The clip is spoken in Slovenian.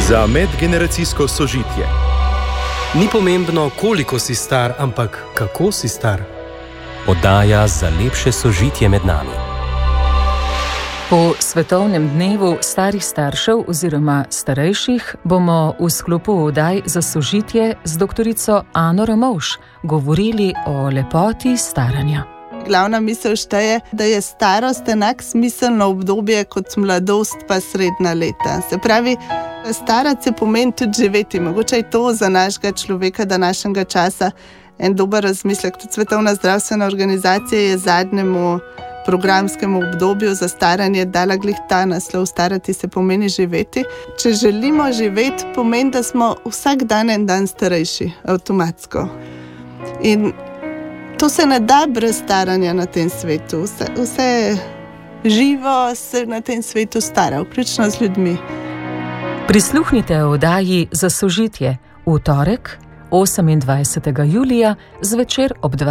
Za medgeneracijsko sožitje. Ni pomembno, koliko si star, ampak kako si star. Oddaja za lepše sožitje med nami. Po svetovnem dnevu starih staršev oziroma starejših bomo v sklopu oddaj za sožitje z doktorico Ano Ramovš govorili o lepoti staranja. Glavna misel šteje, da je starost enak smiselno obdobje kot mladost pa srednja leta. Se pravi, starati se pomeni tudi živeti. Mogoče je to za našega človeka današnjega časa en dober razmislek. Tudi Svetovna zdravstvena organizacija je zadnjemu programskemu obdobju za staranje dala glih ta naslov: starati se pomeni živeti. Če želimo živeti, pomeni, da smo vsak dan en dan starejši, avtomatsko. In to se ne da brez staranja na tem svetu. Vse živo se na tem svetu stara, vključno z ljudmi. Prisluhnite oddaji za sožitje v torek, 28. julija, zvečer ob 20.